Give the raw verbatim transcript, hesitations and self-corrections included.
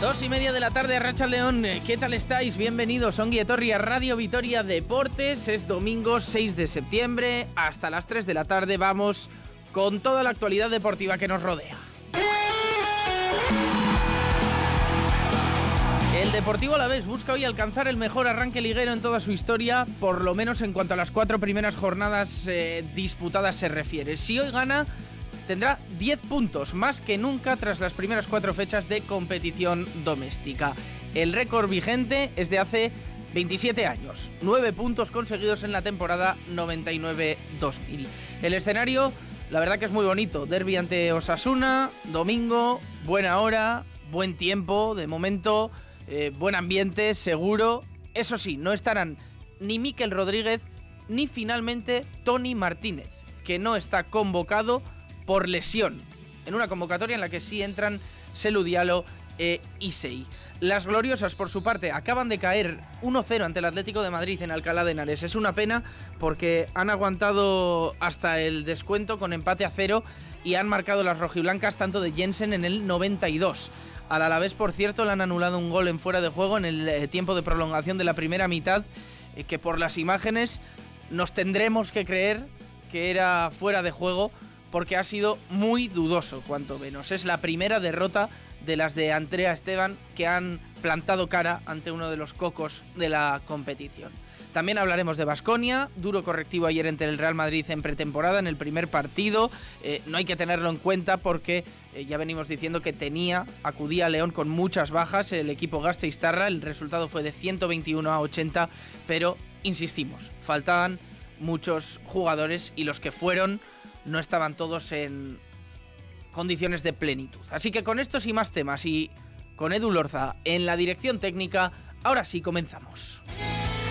Dos y media de la tarde, Arratsaldeon. ¿Qué tal estáis? Bienvenidos a Ongi Etorri a Radio Vitoria Deportes. Es domingo seis de septiembre. Hasta las tres de la tarde vamos con toda la actualidad deportiva que nos rodea. El Deportivo Alavés busca hoy alcanzar el mejor arranque liguero en toda su historia, por lo menos en cuanto a las cuatro primeras jornadas eh, disputadas se refiere. Si hoy gana, tendrá diez puntos, más que nunca tras las primeras cuatro fechas de competición doméstica. El récord vigente es de hace veintisiete años, nueve puntos conseguidos en la temporada noventa y nueve dos mil. El escenario, la verdad que es muy bonito, derbi ante Osasuna, domingo, buena hora, buen tiempo, de momento, eh, buen ambiente, seguro. Eso sí, no estarán ni Mikel Rodríguez ni finalmente Toni Martínez, que no está convocado por lesión, en una convocatoria en la que sí entran Selu Diallo e Isei. Las gloriosas, por su parte, acaban de caer uno cero ante el Atlético de Madrid en Alcalá de Henares. Es una pena porque han aguantado hasta el descuento con empate a cero y han marcado las rojiblancas tanto de Jensen en el noventa y dos. Al Alavés, por cierto, le han anulado un gol en fuera de juego en el eh, tiempo de prolongación de la primera mitad, eh, que por las imágenes nos tendremos que creer que era fuera de juego, porque ha sido muy dudoso, cuanto menos. Es la primera derrota de las de Andrea Esteban que han plantado cara ante uno de los cocos de la competición. También hablaremos de Baskonia, duro correctivo ayer entre el Real Madrid en pretemporada, en el primer partido. Eh, no hay que tenerlo en cuenta porque eh, ya venimos diciendo que tenía, acudía a León con muchas bajas, el equipo Gasteiztarra, el resultado fue de ciento veintiuno a ochenta, pero insistimos, faltaban muchos jugadores y los que fueron no estaban todos en condiciones de plenitud. Así que con estos y más temas y con Edu Lorza en la dirección técnica, ahora sí comenzamos.